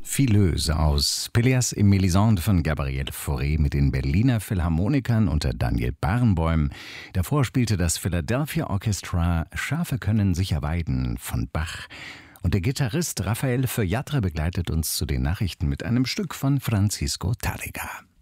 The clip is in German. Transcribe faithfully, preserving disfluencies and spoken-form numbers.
Fileuse aus Pelléas et Mélisande von Gabriel Fauré mit den Berliner Philharmonikern unter Daniel Barenboim. Davor spielte das Philadelphia Orchestra Schafe können sicher weiden von Bach. Und der Gitarrist Rafael Feuillatre begleitet uns zu den Nachrichten mit einem Stück von Francisco Tárrega.